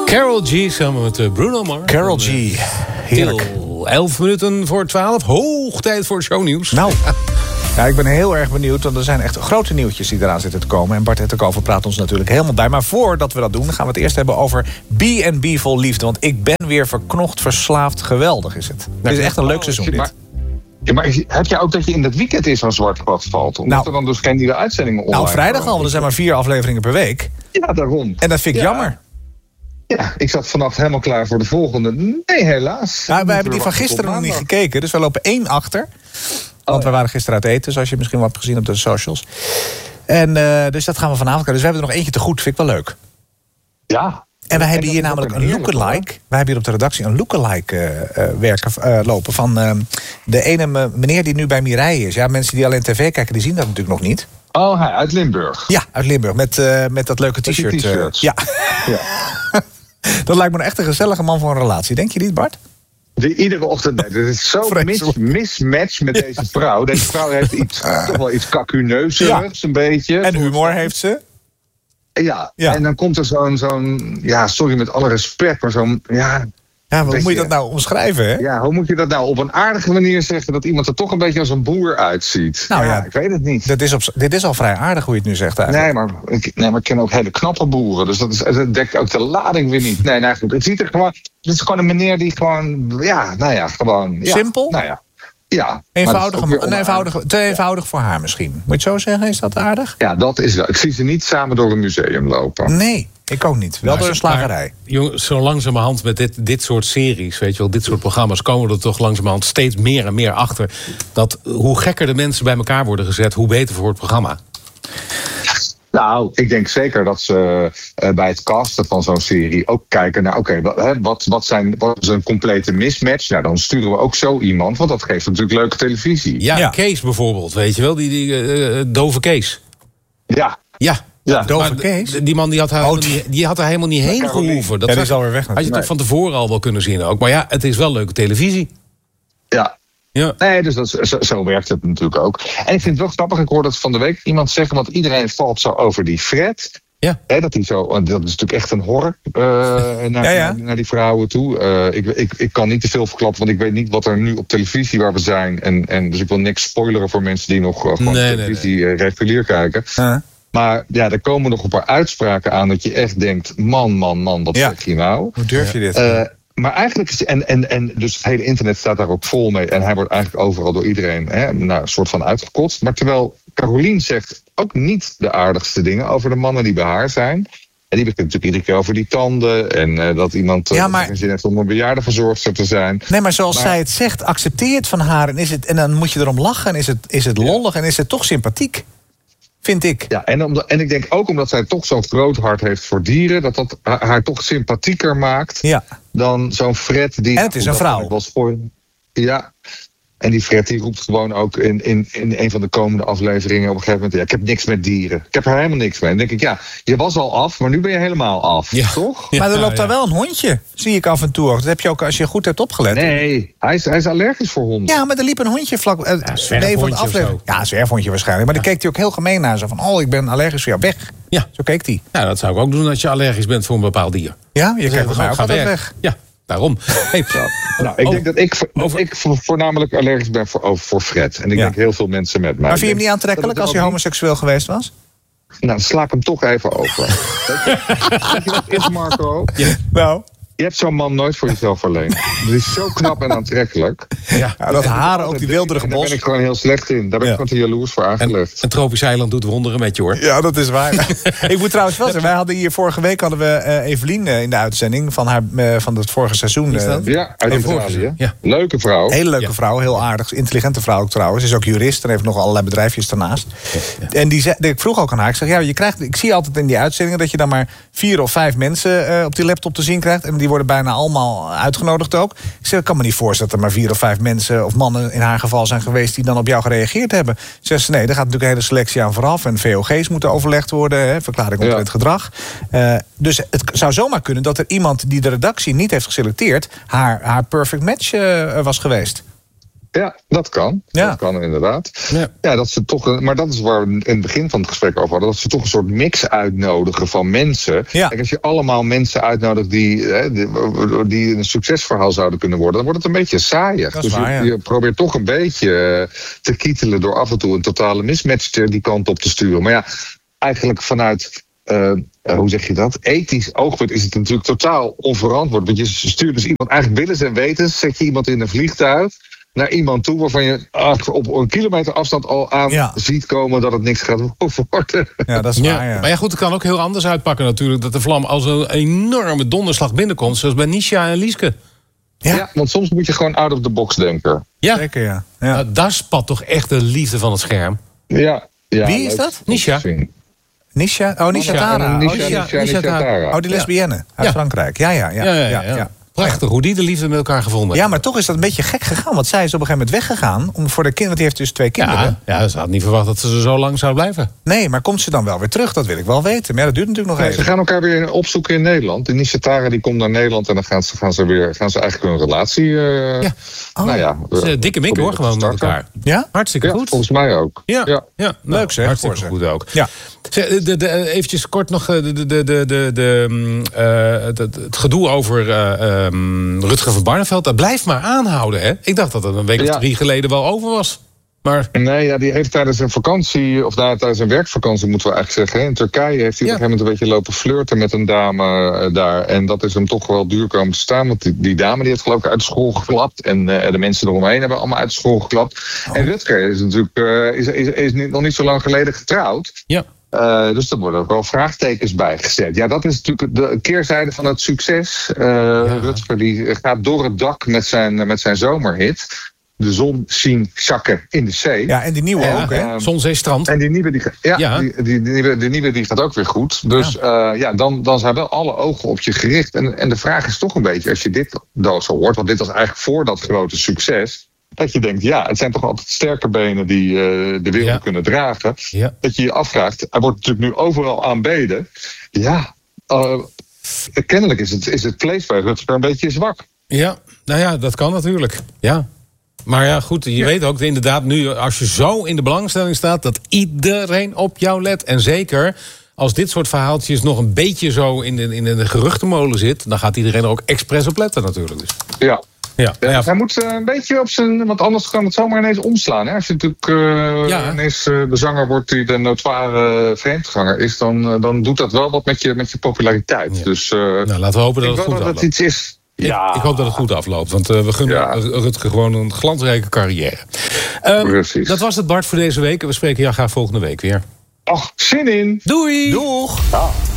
Karol G samen met Bruno Mars. Karol G, heerlijk. 11 minuten voor 12, hoog tijd voor het shownieuws. Nou, ja, ik ben heel erg benieuwd, want er zijn echt grote nieuwtjes die eraan zitten te komen. En Bart Hetterkover praat ons natuurlijk helemaal bij. Maar voordat we dat doen, gaan we het eerst hebben over B&B vol liefde. Want ik ben weer verknocht, verslaafd, geweldig is het. Het is echt een leuk seizoen dit. Maar heb jij ook dat je in dat weekend in zo'n zwart gat valt? Omdat er dan dus geen nieuwe uitzendingen online Nou, vrijdag komen? al, er zijn maar 4 afleveringen per week. Ja, daarom. En dat vind ik jammer. Ja, ik zat vannacht helemaal klaar voor de volgende. Nee, helaas. Nou, wij hebben die van gisteren nog niet gekeken, dus we lopen 1 achter. Want we waren gisteren uit eten, zoals je misschien wel hebt gezien op de socials. En dus dat gaan we vanavond kijken. Dus we hebben er nog eentje te goed, vind ik wel leuk. Ja. En wij hebben hier namelijk een lookalike. Wij hebben hier op de redactie een lookalike lopen van de ene meneer die nu bij Mireille is. Ja, mensen die alleen tv kijken, die zien dat natuurlijk nog niet. Oh, hij uit Limburg. Ja, uit Limburg, met dat leuke t-shirt. Ja. Dat lijkt me echt een gezellige man voor een relatie. Denk je niet, Bart? Iedere ochtend. Nee, dit is zo mismatch met deze vrouw. Deze vrouw heeft toch wel iets kakuneuzerigs, een beetje. En humor heeft ze. Ja, en dan komt er zo'n sorry met alle respect, maar zo'n, hoe moet je dat nou omschrijven, hè? Ja, hoe moet je dat nou op een aardige manier zeggen dat iemand er toch een beetje als een boer uitziet? Nou ja, ik weet het niet. Dit is al vrij aardig hoe je het nu zegt eigenlijk. Nee, maar ik ken ook hele knappe boeren, dus dat dekt ook de lading weer niet. Nee, goed, het ziet er gewoon, het is gewoon een meneer die gewoon, gewoon... Simpel? Nou ja. Ja, te eenvoudig voor haar misschien. Moet je het zo zeggen? Is dat aardig? Ja, dat is wel. Ik zie ze niet samen door een museum lopen. Nee, ik ook niet. Wel door een slagerij. Jongen, zo langzamerhand met dit soort series, weet je wel, dit soort programma's, komen er toch langzamerhand steeds meer en meer achter dat hoe gekker de mensen bij elkaar worden gezet, hoe beter voor het programma. Nou, ik denk zeker dat ze bij het casten van zo'n serie ook kijken naar... wat is een complete mismatch? Nou, dan sturen we ook zo iemand, want dat geeft natuurlijk leuke televisie. Ja. Kees bijvoorbeeld, weet je wel, die dove Kees. Ja, dove Kees? Die man die had er helemaal niet heen gehoeven. Dat is alweer weg. Had je toch van tevoren al wel kunnen zien ook. Maar ja, het is wel leuke televisie. Ja. Nee, dus zo werkt het natuurlijk ook. En ik vind het wel grappig, ik hoorde het van de week iemand zeggen, want iedereen valt zo over die Fred. Ja. Dat is natuurlijk echt een horror naar die vrouwen toe. Ik kan niet te veel verklappen, want ik weet niet wat er nu op televisie waar we zijn. En dus ik wil niks spoileren voor mensen die nog gewoon televisie regulier kijken. Maar ja, er komen nog een paar uitspraken aan dat je echt denkt, man, wat zeg je nou? Hoe durf je dit? Maar eigenlijk is en dus het hele internet staat daar ook vol mee. En hij wordt eigenlijk overal door iedereen een soort van uitgekotst. Maar terwijl Carolien zegt ook niet de aardigste dingen over de mannen die bij haar zijn. En die begint natuurlijk iedere keer over die tanden. En dat iemand geen zin heeft om een bejaardenverzorgster te zijn. Nee, maar zoals zij het zegt, accepteer het van haar. En dan moet je erom lachen. En is het lollig en is het toch sympathiek. Vind ik. Ja, en ik denk ook omdat zij toch zo'n groot hart heeft voor dieren, dat haar toch sympathieker maakt dan zo'n Fred die. En het is een vrouw. En die Fred die roept gewoon ook in een van de komende afleveringen op een gegeven moment, ik heb niks met dieren. Ik heb er helemaal niks mee. En dan denk ik, je was al af, maar nu ben je helemaal af. Ja. Toch? Maar er loopt daar wel een hondje, zie ik af en toe. Dat heb je ook als je goed hebt opgelet. Nee, hij is allergisch voor honden. Ja, maar er liep een hondje vlak. Van de aflevering. Ja, een zwerfhondje waarschijnlijk. Maar dan keek hij ook heel gemeen naar. Zo van, ik ben allergisch voor jou, weg. Ja. Zo keek hij. Ja, dat zou ik ook doen als je allergisch bent voor een bepaald dier. Ja, je kijkt bij mij ook altijd weg. Ja. Daarom. Ik denk dat ik voornamelijk allergisch ben voor Fred. En ik denk heel veel mensen met mij. Maar vind je hem niet aantrekkelijk als hij homoseksueel geweest was? Nou, sla ik hem toch even over. Weet je wat is, Marco? Nou. Je hebt zo'n man nooit voor jezelf alleen. Die is zo knap en aantrekkelijk. Ja, dat haren ook, die wilderige bos. Daar ben ik gewoon heel slecht in. Daar ben ik gewoon te jaloers voor aangelegd. Een tropisch eiland doet wonderen met je, hoor. Ja, dat is waar. Ik moet trouwens wel zeggen, wij hadden hier vorige week Evelien in de uitzending van het vorige seizoen. Ja, uit Italië. Ja. Leuke vrouw. Hele leuke vrouw, heel aardig. Intelligente vrouw ook trouwens. Is ook jurist en heeft nog allerlei bedrijfjes daarnaast. Ja. En ik vroeg ook aan haar, ik zeg, ik zie altijd in die uitzendingen dat je dan maar 4 of 5 mensen op die laptop te zien krijgt. En die worden bijna allemaal uitgenodigd ook. Ik zeg, ik kan me niet voorstellen dat er maar 4 of 5 mensen of mannen in haar geval zijn geweest die dan op jou gereageerd hebben. Zegt ze, nee, daar gaat natuurlijk een hele selectie aan vooraf. En VOG's moeten overlegd worden, verklaring omtrent gedrag. Dus het zou zomaar kunnen dat er iemand die de redactie niet heeft geselecteerd haar perfect match was geweest. Ja, dat kan. Ja. Dat kan inderdaad. Ja. Dat ze toch, maar dat is waar we in het begin van het gesprek over hadden. Dat ze toch een soort mix uitnodigen van mensen. Ja. Kijk, als je allemaal mensen uitnodigt die een succesverhaal zouden kunnen worden, dan wordt het een beetje saaiig. Dat is Dus waar, je probeert toch een beetje te kietelen door af en toe een totale mismatch die kant op te sturen. Maar ja, eigenlijk vanuit hoe zeg je dat? Ethisch oogpunt is het natuurlijk totaal onverantwoord. Want je stuurt dus iemand, eigenlijk willens en wetens, zet je iemand in een vliegtuig naar iemand toe waarvan je op een kilometer afstand al aan ziet komen dat het niks gaat worden. Ja, dat is waar, ja. Maar ja, goed, het kan ook heel anders uitpakken natuurlijk. Dat de vlam als een enorme donderslag binnenkomt, zoals bij Nisha en Lieske. Ja, want soms moet je gewoon out of the box denken. Ja, Zeker, ja. Daar spat toch echt de liefde van het scherm. Ja. Wie is dat? Nisha. Nisha? Oh, Nisha Tara. Nisha Tara. Oh, die lesbienne uit Frankrijk. Ja. Prachtig hoe die de liefde met elkaar gevonden hebben. Ja, maar toch is dat een beetje gek gegaan. Want zij is op een gegeven moment weggegaan voor de kinderen. Want die heeft dus 2 kinderen. Ja, ze had niet verwacht dat ze zo lang zou blijven. Nee, maar komt ze dan wel weer terug? Dat wil ik wel weten. Maar ja, dat duurt natuurlijk nog even. Ze gaan elkaar weer opzoeken in Nederland. De Nisha Tara die komt naar Nederland en dan gaan ze eigenlijk hun relatie. Dikke mik hoor, gewoon met elkaar. Ja? Hartstikke goed. Volgens mij ook. Ja. Leuk zeg. Hartstikke goed ook. Ja. Eventjes kort nog het gedoe over Rutger van Barneveld. Dat blijft maar aanhouden, hè? Ik dacht dat het een week of 3 geleden wel over was. Maar... Nee, die heeft tijdens een vakantie, of tijdens een werkvakantie moeten we eigenlijk zeggen. In Turkije heeft hij op een gegeven moment een beetje lopen flirten met een dame daar. En dat is hem toch wel duur komen te staan. Want die dame die heeft geloof ik uit de school geklapt. En de mensen eromheen hebben allemaal uit de school geklapt. En Rutger is natuurlijk is nog niet zo lang geleden getrouwd. Ja. Dus er worden ook wel vraagtekens bij gezet. Ja, dat is natuurlijk de keerzijde van het succes. Rutger die gaat door het dak met zijn zomerhit. De zon zien zakken in de zee. Ja, en die nieuwe ook, hè? Zon, zee, strand. En die nieuwe, die nieuwe die gaat ook weer goed. Dus dan zijn wel alle ogen op je gericht. En de vraag is toch een beetje, als je dit zo hoort, want dit was eigenlijk voor dat grote succes, dat je denkt, het zijn toch altijd sterke benen die de wereld kunnen dragen. Ja. Dat je je afvraagt, hij wordt natuurlijk nu overal aanbeden. Ja, kennelijk is het vlees bij Rutger een beetje zwak. Ja, nou ja, dat kan natuurlijk. Ja. Maar ja, goed, je weet ook inderdaad nu, als je zo in de belangstelling staat, dat iedereen op jou let. En zeker als dit soort verhaaltjes nog een beetje zo in de geruchtenmolen zit, dan gaat iedereen er ook expres op letten natuurlijk. Dus. Ja. Hij moet een beetje op zijn, want anders kan het zomaar ineens omslaan. Hè? Als je natuurlijk ineens de zanger wordt die de notoire vreemdganger is, dan doet dat wel wat met je populariteit. Ja. Dus laten we hopen dat het goed afloopt. Dat iets is. Ja. Ik hoop dat het goed afloopt, want we gunnen Rutger gewoon een glansrijke carrière. Precies. Dat was het, Bart, voor deze week. We spreken jou graag volgende week weer. Ach, zin in! Doei! Doeg! Ja.